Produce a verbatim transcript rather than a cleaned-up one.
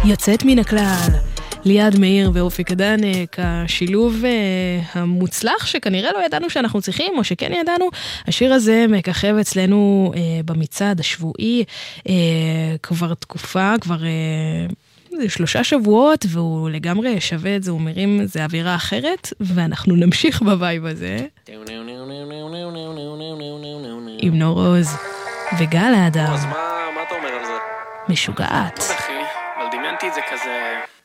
יוצאת מן הכלל. ליעד מאיר ואופק דנק, השילוב המוצלח שכנראה לא ידענו שאנחנו צריכים, או שכן ידענו. השיר הזה מככב אצלנו במצעד השבועי כבר תקופה, כבר שלושה שבועות, והוא לגמרי שווה את זה, הוא מרים, זה אווירה אחרת, ואנחנו נמשיך בווייב הזה. עם נור עוז וגל האדם. אז מה, מה אתה אומר על זה? משוגעת. טוב אחי, אבל דמיינתי את זה כזה